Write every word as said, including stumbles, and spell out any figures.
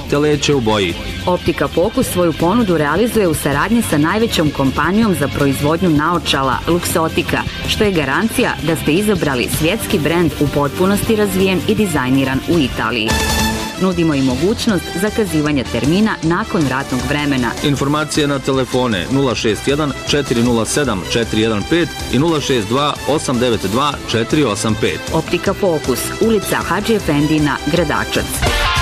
teleće u boji. Optika Focus svoju ponudu realizuje u saradnji sa najvećom kompanijom za proizvodnju naočala Luxottica, što je garancija da ste izabrali svjetski brend u potpunosti razvijen i dizajniran u Italiji. Nudimo i mogućnost zakazivanja termina nakon ratnog vremena. Informacije na telefone nula šest jedan četiri nula sedam četiri jedan pet i nula šest dva osam devet dva četiri osam pet. Optika Focus, ulica Hadži Efendina, Gradačac.